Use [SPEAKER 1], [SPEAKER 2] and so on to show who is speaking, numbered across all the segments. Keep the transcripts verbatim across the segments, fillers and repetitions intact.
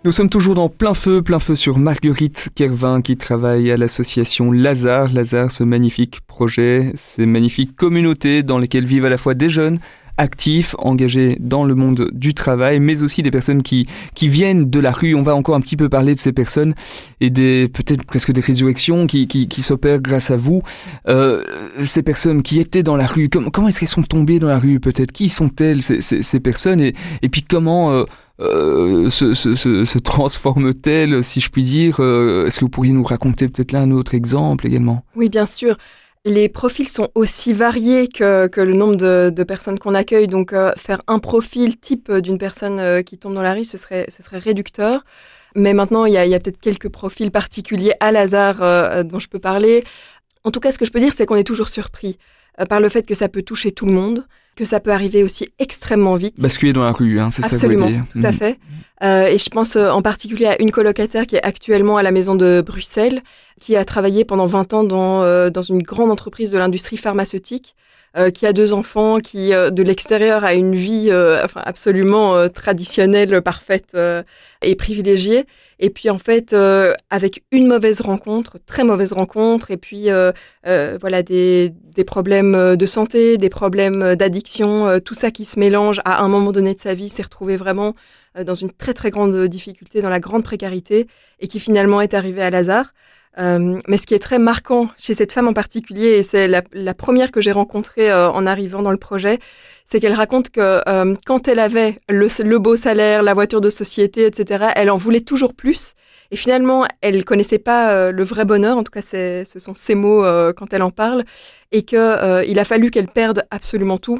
[SPEAKER 1] Nous sommes toujours dans Plein Feu, Plein Feu sur Marguerite Kervin qui travaille à l'association Lazare. Lazare, ce magnifique projet, ces magnifiques communautés dans lesquelles vivent à la fois des jeunes actifs, engagés dans le monde du travail, mais aussi des personnes qui, qui viennent de la rue. On va encore un petit peu parler de ces personnes et des, peut-être presque des résurrections qui, qui, qui s'opèrent grâce à vous. Euh, ces personnes qui étaient dans la rue, comment, comment est-ce qu'elles sont tombées dans la rue peut-être? Qui sont-elles ces, ces, ces personnes et, et puis comment euh, euh, se, se, se, se transforment-elles, si je puis dire? euh, Est-ce que vous pourriez nous raconter peut-être là un autre exemple également?
[SPEAKER 2] Oui, bien sûr. Les profils sont aussi variés que, que le nombre de, de personnes qu'on accueille. Donc, euh, faire un profil type d'une personne euh, qui tombe dans la rue, ce serait, ce serait réducteur. Mais maintenant, il y a, il y a peut-être quelques profils particuliers à Lazare euh, dont je peux parler. En tout cas, ce que je peux dire, c'est qu'on est toujours surpris euh, par le fait que ça peut toucher tout le monde, que ça peut arriver aussi extrêmement vite.
[SPEAKER 1] Basculer dans la rue, hein, c'est
[SPEAKER 2] Absolument,
[SPEAKER 1] ça que vous voulez dire.
[SPEAKER 2] Tout à
[SPEAKER 1] Mmh.
[SPEAKER 2] fait. Euh, et je pense euh, en particulier à une colocataire qui est actuellement à la maison de Bruxelles, qui a travaillé pendant vingt ans dans, euh, dans une grande entreprise de l'industrie pharmaceutique, euh, qui a deux enfants, qui euh, de l'extérieur a une vie euh, enfin, absolument euh, traditionnelle, parfaite euh, et privilégiée. Et puis en fait, euh, avec une mauvaise rencontre, très mauvaise rencontre, et puis euh, euh, voilà des, des problèmes de santé, des problèmes d'addiction, euh, tout ça qui se mélange à un moment donné de sa vie, s'est retrouvé vraiment euh, dans une très très grande difficulté, dans la grande précarité, et qui finalement est arrivé à Lazare. Euh, mais ce qui est très marquant chez cette femme en particulier, et c'est la, la première que j'ai rencontrée euh, en arrivant dans le projet, c'est qu'elle raconte que euh, quand elle avait le, le beau salaire, la voiture de société, et cetera, elle en voulait toujours plus. Et finalement, elle connaissait pas euh, le vrai bonheur, en tout cas c'est, ce sont ses mots euh, quand elle en parle, et qu'il euh, a fallu qu'elle perde absolument tout.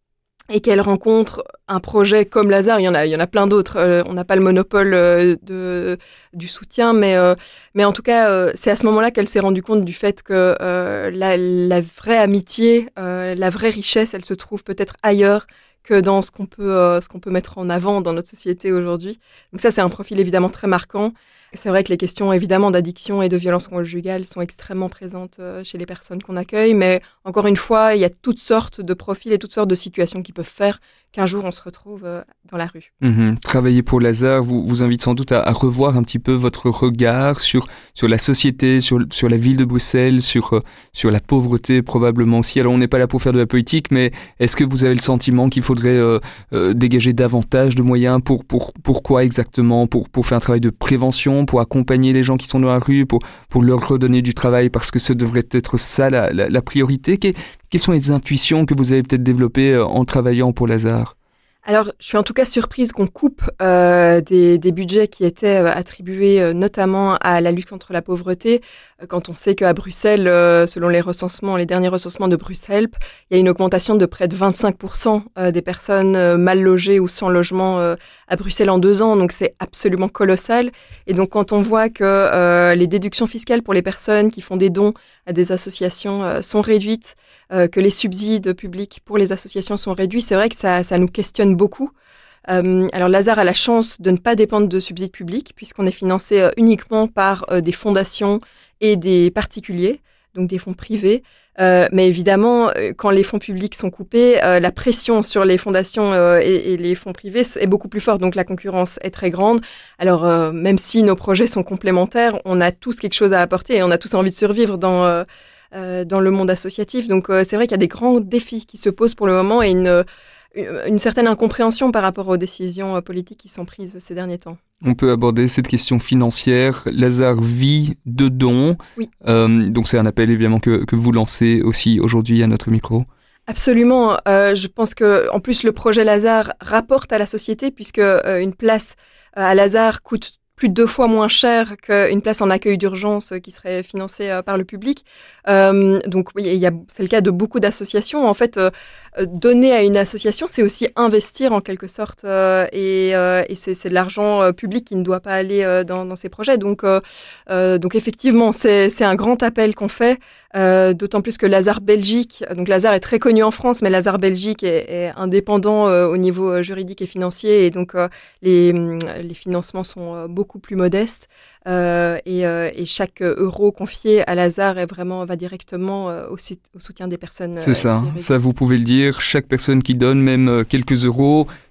[SPEAKER 2] Et qu'elle rencontre un projet comme Lazare, il y en a, il y en a plein d'autres. Euh, on n'a pas le monopole euh, de, du soutien, mais, euh, mais en tout cas, euh, c'est à ce moment-là qu'elle s'est rendue compte du fait que euh, la, la vraie amitié, euh, la vraie richesse, elle se trouve peut-être ailleurs que dans ce qu'on peut, euh, ce qu'on peut mettre en avant dans notre société aujourd'hui. Donc ça, c'est un profil évidemment très marquant. C'est vrai que les questions évidemment d'addiction et de violence conjugale sont extrêmement présentes euh, chez les personnes qu'on accueille, mais encore une fois, il y a toutes sortes de profils et toutes sortes de situations qui peuvent faire qu'un jour on se retrouve euh, dans la rue.
[SPEAKER 1] Mmh. Travailler pour Lazare vous, vous invite sans doute à, à revoir un petit peu votre regard sur, sur la société, sur, sur la ville de Bruxelles, sur, euh, sur la pauvreté probablement aussi. Alors on n'est pas là pour faire de la politique, mais est-ce que vous avez le sentiment qu'il faudrait euh, euh, dégager davantage de moyens pour, pour, pour quoi exactement? Pour, pour faire un travail de prévention, pour accompagner les gens qui sont dans la rue, pour, pour leur redonner du travail, parce que ce devrait être ça la, la, la priorité. Que, quelles sont les intuitions que vous avez peut-être développées en travaillant pour Lazare?
[SPEAKER 2] Alors, je suis en tout cas surprise qu'on coupe euh, des, des budgets qui étaient euh, attribués euh, notamment à la lutte contre la pauvreté, euh, quand on sait qu'à Bruxelles, euh, selon les recensements, les derniers recensements de Bruxelles, il y a une augmentation de près de vingt-cinq pour cent euh, des personnes euh, mal logées ou sans logement euh, à Bruxelles en deux ans, donc c'est absolument colossal. Et donc, quand on voit que euh, les déductions fiscales pour les personnes qui font des dons à des associations euh, sont réduites, euh, que les subsides publics pour les associations sont réduits, c'est vrai que ça, ça nous questionne beaucoup. Euh, alors Lazare a la chance de ne pas dépendre de subsides publics puisqu'on est financé euh, uniquement par euh, des fondations et des particuliers, donc des fonds privés. Euh, mais évidemment, euh, quand les fonds publics sont coupés, euh, la pression sur les fondations euh, et, et les fonds privés est beaucoup plus forte, donc la concurrence est très grande. Alors euh, même si nos projets sont complémentaires, on a tous quelque chose à apporter et on a tous envie de survivre dans, euh, euh, dans le monde associatif. Donc euh, c'est vrai qu'il y a des grands défis qui se posent pour le moment et une... une certaine incompréhension par rapport aux décisions politiques qui sont prises ces derniers temps.
[SPEAKER 1] On peut aborder cette question financière. Lazare vit de dons.
[SPEAKER 2] Oui.
[SPEAKER 1] Euh, donc c'est un appel évidemment que, que vous lancez aussi aujourd'hui à notre micro.
[SPEAKER 2] Absolument. Euh, je pense que en plus le projet Lazare rapporte à la société puisque euh, une place euh, à Lazare coûte plus de deux fois moins cher qu'une place en accueil d'urgence qui serait financée euh, par le public. Euh, donc oui, il y a, c'est le cas de beaucoup d'associations. En fait, euh, donner à une association, c'est aussi investir en quelque sorte, euh, et, euh, et c'est, c'est de l'argent euh, public qui ne doit pas aller euh, dans, dans ces projets. Donc, euh, euh, donc effectivement, c'est, c'est un grand appel qu'on fait, euh, d'autant plus que Lazare Belgique, donc Lazare est très connu en France, mais Lazare Belgique est, est indépendant euh, au niveau juridique et financier, et donc euh, les, les financements sont euh, beaucoup plus modestes. Euh, et, euh, et chaque euro confié à Lazare est vraiment, va directement euh, au, au soutien des personnes.
[SPEAKER 1] C'est
[SPEAKER 2] euh,
[SPEAKER 1] ça, ça vous pouvez le dire, chaque personne qui donne même quelques euros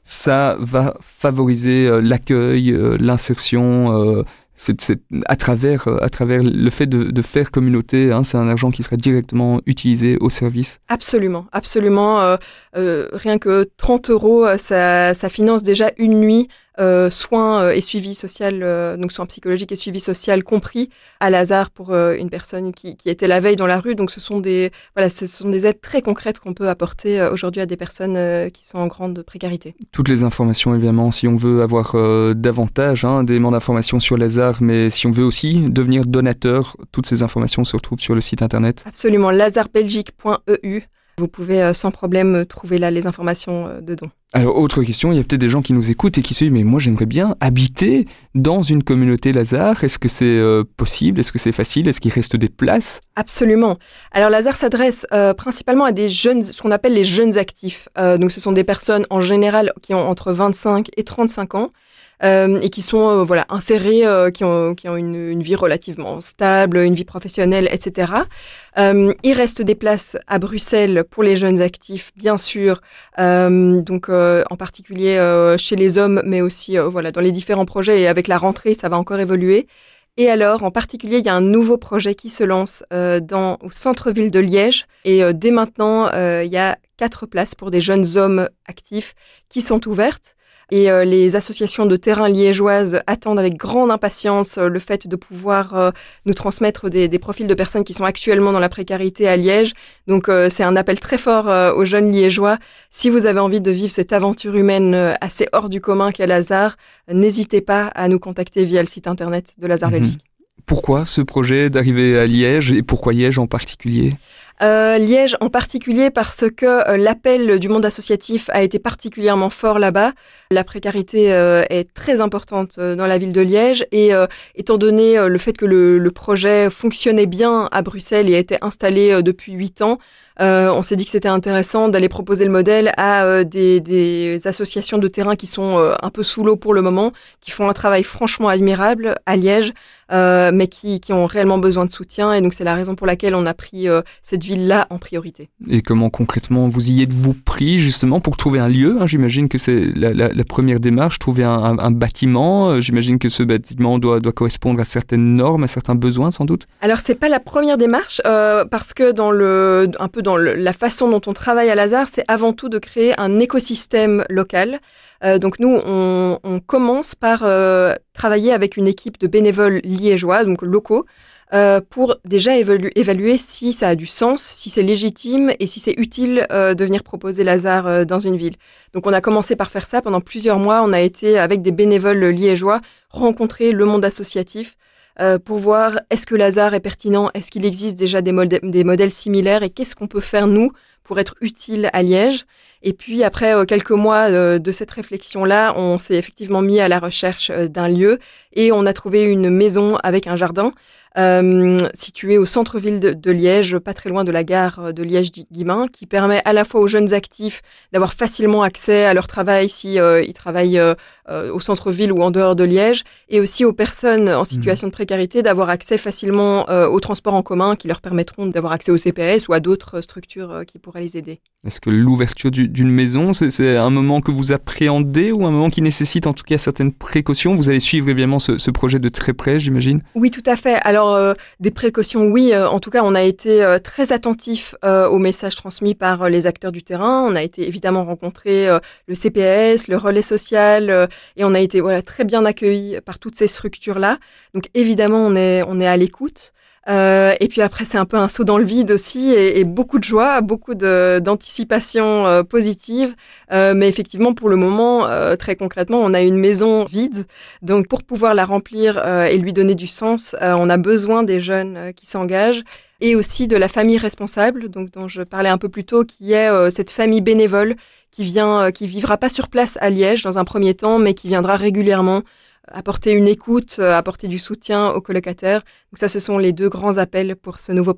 [SPEAKER 1] ça va favoriser euh, l'accueil, euh, l'insertion, euh, c'est, c'est, à, travers, euh, à travers le fait de, de faire communauté, hein, c'est un argent qui sera directement utilisé au service.
[SPEAKER 2] Absolument, absolument. Euh, euh, rien que trente euros, ça, ça finance déjà une nuit Euh, soins euh, et suivi social, euh, donc soins psychologiques et suivi social compris à Lazare pour euh, une personne qui, qui était la veille dans la rue. Donc ce sont des, voilà, ce sont des aides très concrètes qu'on peut apporter euh, aujourd'hui à des personnes euh, qui sont en grande précarité.
[SPEAKER 1] Toutes les informations, évidemment, si on veut avoir euh, davantage hein, d'éléments d'information sur Lazare, mais si on veut aussi devenir donateur, toutes ces informations se retrouvent sur le site internet.
[SPEAKER 2] Absolument, lazare belgique point e u. Vous pouvez euh, sans problème trouver là les informations euh, de dons.
[SPEAKER 1] Alors, autre question, il y a peut-être des gens qui nous écoutent et qui se disent « Mais moi, j'aimerais bien habiter dans une communauté Lazare. Est-ce que c'est euh, possible? Est-ce que c'est facile? Est-ce qu'il reste des places ?»
[SPEAKER 2] Absolument. Alors, Lazare s'adresse euh, principalement à des jeunes, ce qu'on appelle les jeunes actifs. Euh, donc, ce sont des personnes en général qui ont entre vingt-cinq et trente-cinq ans. Euh, et qui sont euh, voilà insérés, euh, qui ont qui ont une, une vie relativement stable, une vie professionnelle, et cetera. Euh, il reste des places à Bruxelles pour les jeunes actifs, bien sûr, euh, donc euh, en particulier euh, chez les hommes, mais aussi euh, voilà dans les différents projets. Et avec la rentrée, ça va encore évoluer. Et alors, en particulier, il y a un nouveau projet qui se lance euh, dans au centre-ville de Liège. Et euh, dès maintenant, euh, il y a quatre places pour des jeunes hommes actifs qui sont ouvertes. Et euh, les associations de terrain liégeoises attendent avec grande impatience euh, le fait de pouvoir euh, nous transmettre des, des profils de personnes qui sont actuellement dans la précarité à Liège. Donc euh, c'est un appel très fort euh, aux jeunes liégeois. Si vous avez envie de vivre cette aventure humaine euh, assez hors du commun qu'est Lazare, euh, n'hésitez pas à nous contacter via le site internet de Lazare
[SPEAKER 1] Mmh.
[SPEAKER 2] Belgique.
[SPEAKER 1] Pourquoi ce projet d'arriver à Liège et pourquoi Liège en particulier ?
[SPEAKER 2] Euh, Liège en particulier parce que euh, l'appel du monde associatif a été particulièrement fort là-bas. La précarité euh, est très importante euh, dans la ville de Liège et euh, étant donné euh, le fait que le, le projet fonctionnait bien à Bruxelles et a été installé euh, depuis huit ans, euh, on s'est dit que c'était intéressant d'aller proposer le modèle à euh, des, des associations de terrain qui sont euh, un peu sous l'eau pour le moment, qui font un travail franchement admirable à Liège, euh, mais qui, qui ont réellement besoin de soutien. Et donc c'est la raison pour laquelle on a pris euh, cette ville-là en priorité.
[SPEAKER 1] Et comment concrètement vous y êtes-vous pris justement pour trouver un lieu, hein, j'imagine que c'est la, la, la première démarche, trouver un, un, un bâtiment. Euh, j'imagine que ce bâtiment doit, doit correspondre à certaines normes, à certains besoins sans doute.
[SPEAKER 2] Alors c'est pas la première démarche euh, parce que dans le, un peu dans le, la façon dont on travaille à Lazare, c'est avant tout de créer un écosystème local. Euh, donc nous, on, on commence par euh, travailler avec une équipe de bénévoles liégeois, donc locaux, Euh, pour déjà évalu- évaluer si ça a du sens, si c'est légitime et si c'est utile euh, de venir proposer Lazare euh, dans une ville. Donc on a commencé par faire ça pendant plusieurs mois. On a été avec des bénévoles liégeois rencontrer le monde associatif euh, pour voir est-ce que Lazare est pertinent, est-ce qu'il existe déjà des, mod- des modèles similaires et qu'est-ce qu'on peut faire nous pour être utile à Liège. Et puis après euh, quelques mois euh, de cette réflexion-là, on s'est effectivement mis à la recherche euh, d'un lieu et on a trouvé une maison avec un jardin Euh, situé au centre-ville de, de Liège, pas très loin de la gare de Liège-Guillemins, qui permet à la fois aux jeunes actifs d'avoir facilement accès à leur travail si euh, ils travaillent euh, euh, au centre-ville ou en dehors de Liège, et aussi aux personnes en situation mmh. de précarité d'avoir accès facilement euh, aux transports en commun qui leur permettront d'avoir accès au C P S ou à d'autres structures euh, qui pourraient les aider.
[SPEAKER 1] Est-ce que l'ouverture du, d'une maison, c'est, c'est un moment que vous appréhendez ou un moment qui nécessite en tout cas certaines précautions ? Vous allez suivre évidemment ce, ce projet de très près, j'imagine ?
[SPEAKER 2] Oui, tout à fait. Alors, euh, des précautions, oui. Euh, en tout cas, on a été euh, très attentifs euh, aux messages transmis par euh, les acteurs du terrain. On a été évidemment rencontrer euh, le C P S, le relais social, euh, et on a été voilà, très bien accueillis par toutes ces structures-là. Donc, évidemment, on est, on est à l'écoute. Euh, et puis après, c'est un peu un saut dans le vide aussi et, et beaucoup de joie, beaucoup de, d'anticipation euh, positive. Euh, mais effectivement, pour le moment, euh, très concrètement, on a une maison vide. Donc, pour pouvoir la remplir euh, et lui donner du sens, euh, on a besoin des jeunes euh, qui s'engagent et aussi de la famille responsable, donc dont je parlais un peu plus tôt, qui est euh, cette famille bénévole qui vient, euh, qui vivra pas sur place à Liège dans un premier temps, mais qui viendra régulièrement apporter une écoute, apporter du soutien aux colocataires. Donc ça, ce sont les deux grands appels pour ce nouveau projet.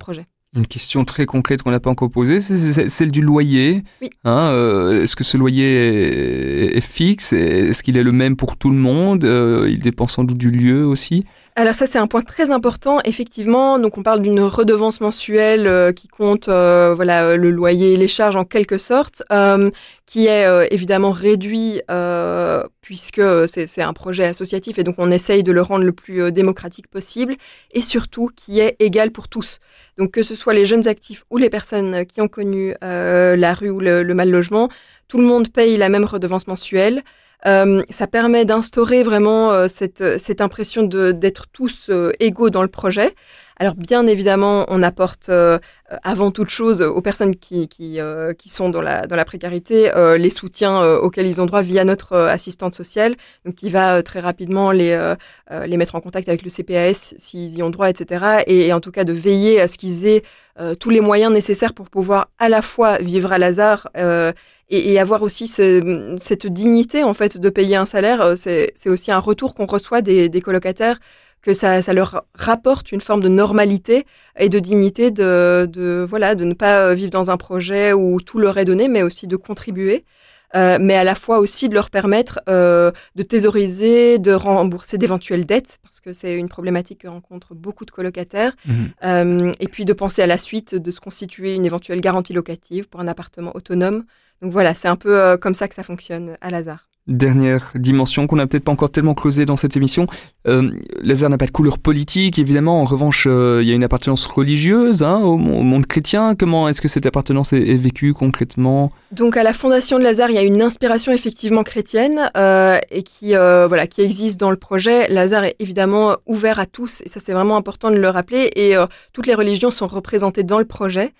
[SPEAKER 1] Une question très concrète qu'on n'a pas encore posée, c'est, c'est celle du loyer.
[SPEAKER 2] Oui.
[SPEAKER 1] Hein, euh, est-ce que ce loyer est, est fixe? Est-ce qu'il est le même pour tout le monde? euh, Il dépend sans doute du lieu aussi.
[SPEAKER 2] Alors ça, c'est un point très important, effectivement. Donc on parle d'une redevance mensuelle euh, qui compte euh, voilà, le loyer et les charges en quelque sorte, euh, qui est euh, évidemment réduit euh, puisque c'est, c'est un projet associatif et donc on essaye de le rendre le plus euh, démocratique possible et surtout qui est égal pour tous. Donc que ce soit les jeunes actifs ou les personnes qui ont connu euh, la rue ou le, le mal-logement, tout le monde paye la même redevance mensuelle. Euh, ça permet d'instaurer vraiment euh, cette, cette impression de, d'être tous euh, égaux dans le projet. Alors bien évidemment, on apporte euh, avant toute chose aux personnes qui, qui, euh, qui sont dans la, dans la précarité euh, les soutiens euh, auxquels ils ont droit via notre euh, assistante sociale, donc qui va euh, très rapidement les, euh, euh, les mettre en contact avec le C P A S s'ils y ont droit, et cetera. Et, et en tout cas de veiller à ce qu'ils aient euh, tous les moyens nécessaires pour pouvoir à la fois vivre à Lazare euh, et, et avoir aussi ce, cette dignité en fait de payer un salaire. C'est, c'est aussi un retour qu'on reçoit des, des colocataires, que ça, ça leur rapporte une forme de normalité et de dignité de, de, voilà, de ne pas vivre dans un projet où tout leur est donné, mais aussi de contribuer, euh, mais à la fois aussi de leur permettre euh, de thésauriser, de rembourser d'éventuelles dettes, parce que c'est une problématique que rencontrent beaucoup de colocataires, mmh. euh, et puis de penser à la suite, de se constituer une éventuelle garantie locative pour un appartement autonome. Donc voilà, c'est un peu euh, comme ça que ça fonctionne à Lazare.
[SPEAKER 1] Dernière dimension qu'on n'a peut-être pas encore tellement creusée dans cette émission. Euh, Lazare n'a pas de couleur politique, évidemment. En revanche, euh, il y a une appartenance religieuse hein, au, au monde chrétien. Comment est-ce que cette appartenance est, est vécue concrètement ?
[SPEAKER 2] Donc à la fondation de Lazare, il y a une inspiration effectivement chrétienne euh, et qui, euh, voilà, qui existe dans le projet. Lazare est évidemment ouvert à tous et ça c'est vraiment important de le rappeler. Et euh, toutes les religions sont représentées dans le projet.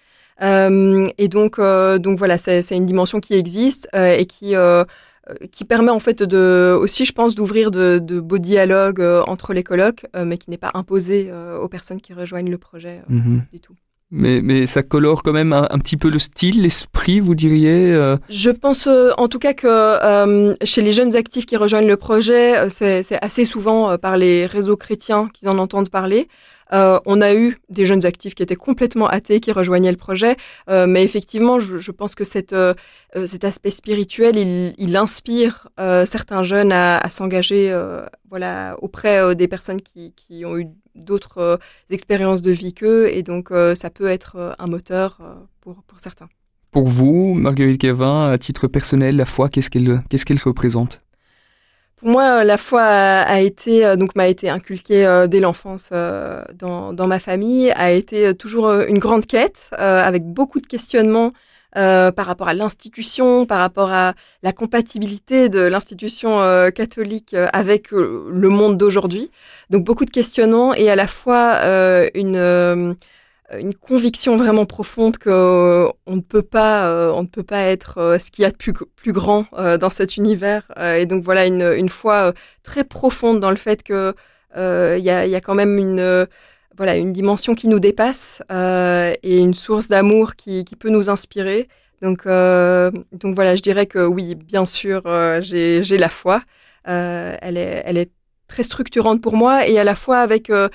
[SPEAKER 2] Euh, et donc, euh, donc voilà, c'est, c'est une dimension qui existe euh, et qui... Euh, qui permet en fait de, aussi, je pense, d'ouvrir de, de beaux dialogues euh, entre les colocs, euh, mais qui n'est pas imposé euh, aux personnes qui rejoignent le projet euh, mmh. du tout.
[SPEAKER 1] Mais, mais ça colore quand même un, un petit peu le style, l'esprit, vous diriez euh...
[SPEAKER 2] Je pense euh, en tout cas que euh, chez les jeunes actifs qui rejoignent le projet, c'est, c'est assez souvent euh, par les réseaux chrétiens qu'ils en entendent parler. Euh, on a eu des jeunes actifs qui étaient complètement athées, qui rejoignaient le projet, euh, mais effectivement, je, je pense que cette, euh, cet aspect spirituel, il, il inspire euh, certains jeunes à, à s'engager euh, voilà, auprès euh, des personnes qui, qui ont eu d'autres euh, expériences de vie qu'eux, et donc euh, ça peut être euh, un moteur euh, pour, pour certains.
[SPEAKER 1] Pour vous, Marguerite Kervin, à titre personnel, la foi, qu'est-ce qu'elle, qu'est-ce qu'elle représente ?
[SPEAKER 2] Pour moi, la foi a, a été, donc m'a été inculquée euh, dès l'enfance euh, dans, dans ma famille, a été toujours une grande quête, euh, avec beaucoup de questionnements euh, par rapport à l'institution, par rapport à la compatibilité de l'institution euh, catholique avec euh, le monde d'aujourd'hui. Donc beaucoup de questionnements et à la fois euh, une... Euh, une conviction vraiment profonde qu'on euh, ne peut pas, euh, on ne peut pas être euh, ce qu'il y a de plus, plus grand euh, dans cet univers. Euh, et donc voilà, une, une foi euh, très profonde dans le fait qu'il euh, y, a, y a quand même une, euh, voilà, une dimension qui nous dépasse euh, et une source d'amour qui, qui peut nous inspirer. Donc, euh, donc voilà, je dirais que oui, bien sûr, euh, j'ai, j'ai la foi. Euh, elle est, elle est très structurante pour moi et à la fois avec... Euh,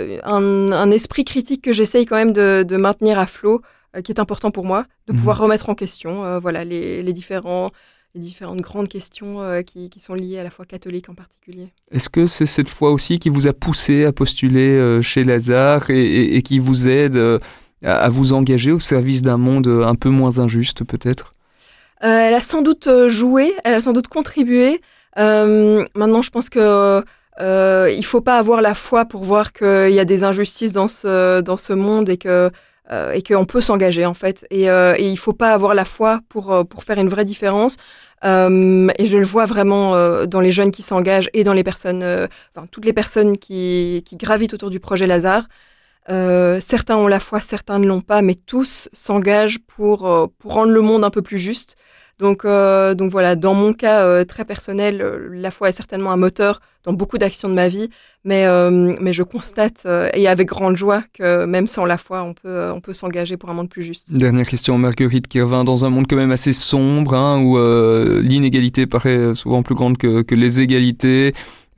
[SPEAKER 2] Un, un esprit critique que j'essaye quand même de, de maintenir à flot, euh, qui est important pour moi, de pouvoir mmh. remettre en question euh, voilà, les, les, différents, les différentes grandes questions euh, qui, qui sont liées à la foi catholique en particulier.
[SPEAKER 1] Est-ce que c'est cette foi aussi qui vous a poussé à postuler euh, chez Lazare et, et, et qui vous aide euh, à, à vous engager au service d'un monde un peu moins injuste peut-être ?
[SPEAKER 2] euh, Elle a sans doute joué, elle a sans doute contribué. Euh, maintenant, je pense que Euh, il ne faut pas avoir la foi pour voir qu'il y a des injustices dans ce, dans ce monde et, que, euh, et qu'on peut s'engager, en fait. Et, euh, et il ne faut pas avoir la foi pour, pour faire une vraie différence. Euh, et je le vois vraiment euh, dans les jeunes qui s'engagent et dans les personnes, euh, enfin, toutes les personnes qui, qui gravitent autour du projet Lazare. Euh, certains ont la foi, certains ne l'ont pas, mais tous s'engagent pour, euh, pour rendre le monde un peu plus juste. Donc, euh, donc voilà, dans mon cas euh, très personnel, euh, la foi est certainement un moteur dans beaucoup d'actions de ma vie, mais, euh, mais je constate, euh, et avec grande joie, que même sans la foi, on peut, on peut s'engager pour un monde plus juste.
[SPEAKER 1] Dernière question, Marguerite Kervin, dans un monde quand même assez sombre, hein, où euh, l'inégalité paraît souvent plus grande que, que les égalités,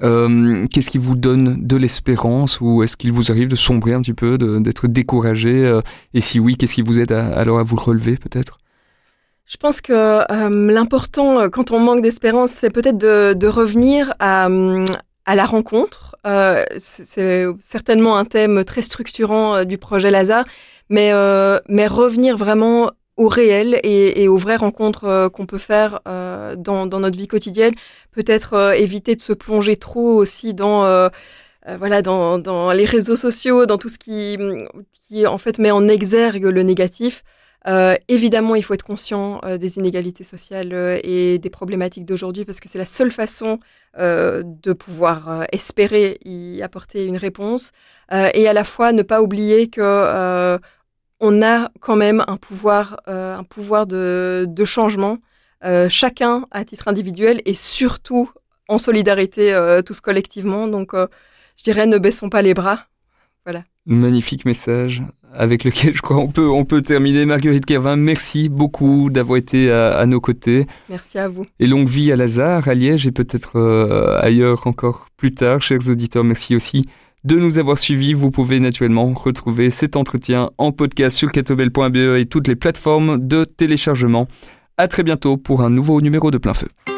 [SPEAKER 1] Euh, qu'est-ce qui vous donne de l'espérance, ou est-ce qu'il vous arrive de sombrer un petit peu, de, d'être découragé euh, et si oui, qu'est-ce qui vous aide à, alors à vous relever peut-être?
[SPEAKER 2] Je pense que euh, l'important quand on manque d'espérance, c'est peut-être de, de revenir à, à la rencontre. Euh, c'est, c'est certainement un thème très structurant euh, du projet Lazare, mais, euh, mais revenir vraiment au réel et, et aux vraies rencontres euh, qu'on peut faire euh, dans, dans notre vie quotidienne. Peut-être euh, éviter de se plonger trop aussi dans, euh, euh, voilà, dans, dans les réseaux sociaux, dans tout ce qui, qui en fait met en exergue le négatif. Euh, évidemment, il faut être conscient euh, des inégalités sociales euh, et des problématiques d'aujourd'hui parce que c'est la seule façon euh, de pouvoir euh, espérer y apporter une réponse euh, et à la fois ne pas oublier que euh, on a quand même un pouvoir, euh, un pouvoir de, de changement, euh, chacun à titre individuel et surtout en solidarité euh, tous collectivement. Donc, euh, je dirais, ne baissons pas les bras. Voilà.
[SPEAKER 1] Magnifique message avec lequel je crois on peut, on peut terminer. Marguerite Kervin, merci beaucoup d'avoir été à, à nos côtés.
[SPEAKER 2] Merci à vous.
[SPEAKER 1] Et longue vie à Lazare, à Liège et peut-être euh, ailleurs encore plus tard. Chers auditeurs, merci aussi de nous avoir suivis. Vous pouvez naturellement retrouver cet entretien en podcast sur catobel point b e et toutes les plateformes de téléchargement. À très bientôt pour un nouveau numéro de Plein Feu.